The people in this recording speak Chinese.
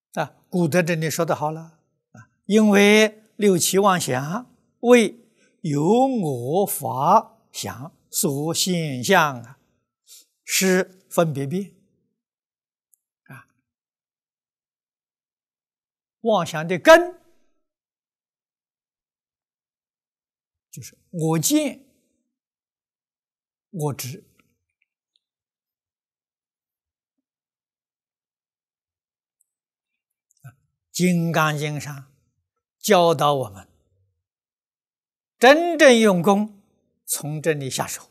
古德这里说的好了因为六七妄想为有我法想所现象是分别变妄想的根就是我见我执。金刚经上教导我们真正用功从这里下手